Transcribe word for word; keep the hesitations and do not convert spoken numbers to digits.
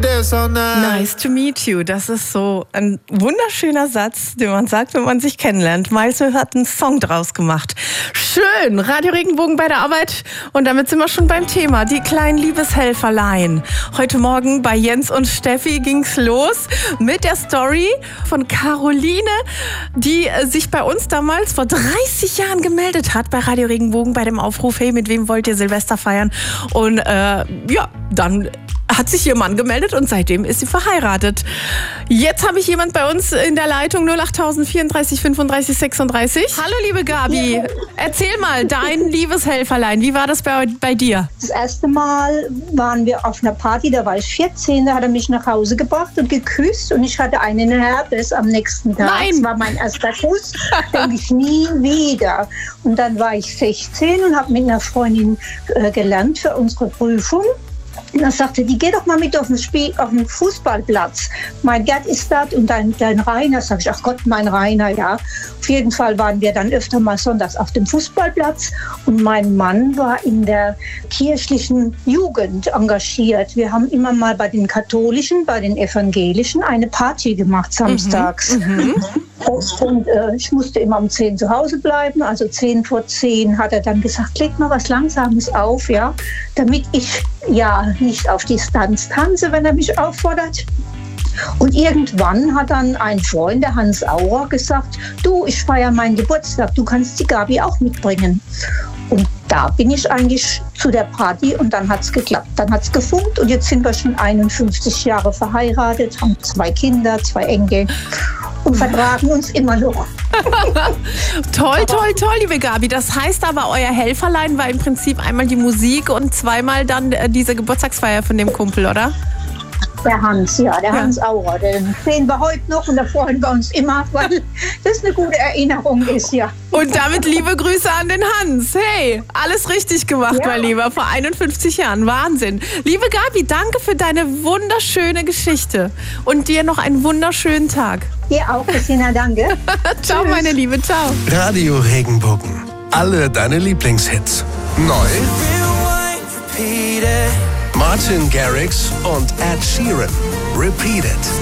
this all night. Nice to meet you. Das ist so ein wunderschöner Satz, den man sagt, wenn man sich kennenlernt. Miles hat einen Song draus gemacht. Schön. Radio Regenbogen bei der Arbeit. Und damit sind wir schon beim Thema. Die kleinen Liebeshelferlein. Heute Morgen bei Jens und Steffi ging's los mit der Story von Caroline, die sich bei uns damals vor dreißig Jahren gemeldet hat bei Radio Regenbogen bei dem Aufruf, hey, mit wem wollt ihr Silvester feiern? Und äh, ja, dann hat sich ihr Mann gemeldet und seitdem ist sie verheiratet. Jetzt habe ich jemand bei uns in der Leitung, null acht vierunddreißig fünfunddreißig sechsunddreißig. Hallo liebe Gabi, erzähl mal, dein Liebeshelferlein, wie war das bei, bei dir? Das erste Mal waren wir auf einer Party, da war ich vierzehn, da hat er mich nach Hause gebracht und geküsst und ich hatte einen Herpes am nächsten Tag. Nein. Das war mein erster Kuss, denke ich nie wieder. Und dann war ich sechzehn und habe mit einer Freundin äh, gelernt für unsere Prüfung. Und dann sagte die, geh doch mal mit auf den, Spiel, auf den Fußballplatz. Mein Gerd ist das und dein, dein Rainer. Sag ich, ach Gott, mein Rainer, ja. Auf jeden Fall waren wir dann öfter mal sonntags auf dem Fußballplatz. Und mein Mann war in der kirchlichen Jugend engagiert. Wir haben immer mal bei den Katholischen, bei den Evangelischen eine Party gemacht samstags. Mhm. Und äh, ich musste immer um zehn zu Hause bleiben. Also zehn vor zehn hat er dann gesagt, leg mal was Langsames auf, ja, damit ich ja nicht auf Distanz tanze, wenn er mich auffordert. Und irgendwann hat dann ein Freund, der Hans Auer, gesagt, du, ich feiere meinen Geburtstag, du kannst die Gabi auch mitbringen. Und da bin ich eigentlich zu der Party und dann hat es geklappt. Dann hat es gefunkt und jetzt sind wir schon einundfünfzig Jahre verheiratet, haben zwei Kinder, zwei Enkel und vertragen uns immer noch. Toll, toll, toll, liebe Gabi. Das heißt aber, euer Helferlein war im Prinzip einmal die Musik und zweimal dann äh, diese Geburtstagsfeier von dem Kumpel, oder? Der Hans, ja, der ja. Hans Auer, den sehen wir heute noch und da freuen wir uns immer, weil das eine gute Erinnerung ist, ja. Und damit liebe Grüße an den Hans. Hey, alles richtig gemacht, ja. Mein Lieber, vor einundfünfzig Jahren. Wahnsinn. Liebe Gabi, danke für deine wunderschöne Geschichte und dir noch einen wunderschönen Tag. Dir auch, Christina, danke. Ciao, meine Liebe, ciao. Radio Regenbogen. Alle deine Lieblingshits. Neu. Martin Garrix und Ed Sheeran. Repeat It.